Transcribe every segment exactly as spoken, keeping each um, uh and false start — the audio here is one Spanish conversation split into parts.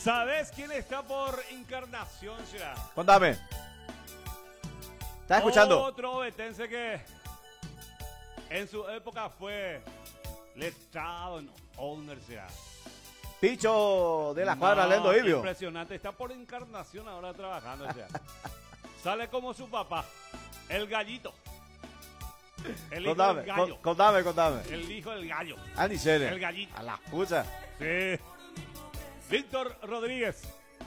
¿Sabes quién está por Encarnación, será? Contame. ¿Estás escuchando? Otro obetense que en su época fue letrado en Owner, será. Picho de la cuadra, No, Lendo Ibio. impresionante, está por Encarnación ahora trabajando, o sea. Sale como su papá, el gallito. El hijo Contame, del gallo. con- contame, contame. El hijo del gallo. Andy Sere. El gallito. A la pucha. Sí. Víctor Rodríguez.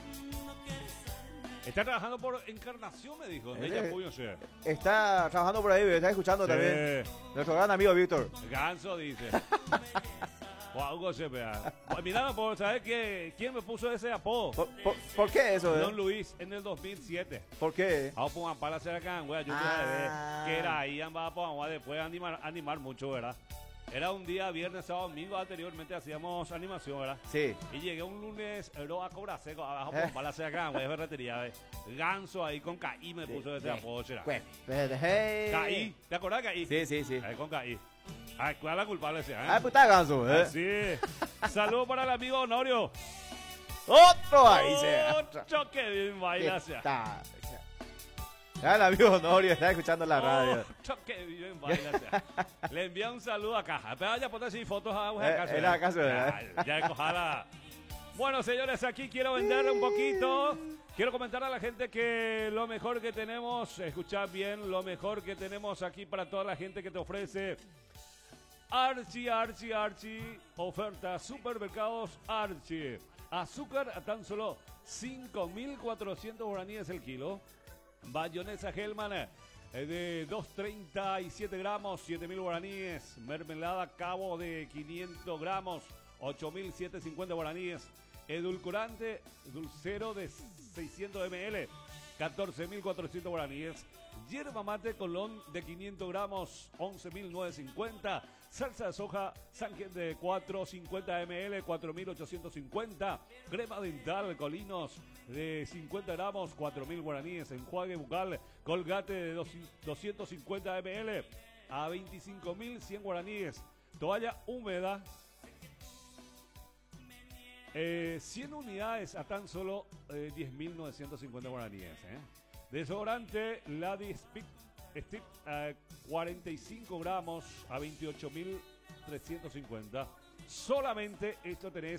Está trabajando por Encarnación, me dijo. Él Ella es- pudo ser. Está trabajando por ahí, está escuchando también. Nuestro gran amigo Víctor. Ganso dice. O algo se vea. Pues mira, por saber que, quién me puso ese apodo. ¿Por, por, por qué eso? Don Eh? Luis, en el dos mil siete. ¿Por qué? Vamos por una pala cerca, güey. Yo Ah. que era ahí, va por después animar, animar mucho, ¿verdad? Era un día viernes, sábado, domingo. Anteriormente hacíamos animación, ¿verdad? Sí. Y llegué un lunes, era a cobrar seco, abajo por pala cerca, güey, es ferretería, ¿ves? Ganso ahí con K I me puso ese apodo, ¿será? Pues, pues, hey. K I, ¿te acordás de K I? Sí, sí, sí. Ahí con K I. Ay, ¿cuál es la culpable sea? ¿eh? Ah, pues está ganso, ¿eh? Sí. Saludos para el amigo Honorio. Otro ahí se. Otro que bien baila, sea. Está. Ya el amigo Honorio está escuchando la radio. Otro que bien baila, sea. Le envía un saludo acá. Pero ya ponte así fotos a Eh, acá. era acaso, Ya, ya cojala. Bueno, señores, aquí quiero vender un poquito. Quiero comentar a la gente que lo mejor que tenemos, escuchad bien, lo mejor que tenemos aquí para toda la gente que te ofrece Archie, Archie, Archie, oferta Supermercados Archie. Azúcar a tan solo cinco mil cuatrocientos guaraníes el kilo. Bayonesa Hellman eh, de doscientos treinta y siete gramos, siete mil guaraníes. Mermelada Cabo de quinientos gramos, ocho mil setecientos cincuenta guaraníes. Edulcorante dulcero de seiscientos mililitros, catorce mil cuatrocientos guaraníes. Yerba mate Colón de quinientos gramos, once mil novecientos cincuenta. Salsa de soja Sánchez de cuatrocientos cincuenta mililitros, cuatro mil ochocientos cincuenta. Crema dental Colinos de cincuenta gramos, cuatro mil guaraníes. Enjuague bucal Colgate de doscientos cincuenta mililitros a veinticinco mil cien guaraníes. Toalla húmeda Eh, cien unidades a tan solo eh, diez mil novecientos cincuenta guaraníes. ¿eh? Desodorante Lady Speak Stick eh, cuarenta y cinco gramos a veintiocho mil trescientos cincuenta. Solamente esto tenés